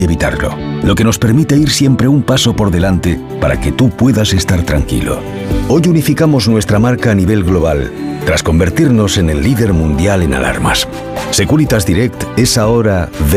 evitarlo, lo que nos permite ir siempre un paso por delante para que tú puedas estar tranquilo. Hoy unificamos nuestra marca a nivel global, tras convertirnos en el líder mundial en alarmas. Securitas Direct es ahora